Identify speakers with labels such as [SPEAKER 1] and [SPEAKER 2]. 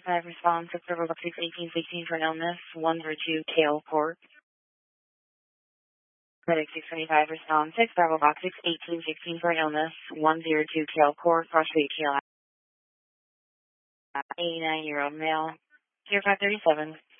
[SPEAKER 1] 5 response to Server Box 61816 for an illness, 102 Kale Court. Medic 625 response 6, Bravo Box 61816 for an illness, 102 Kale Court, Frostweed Kale, 89-year-old male, 0537.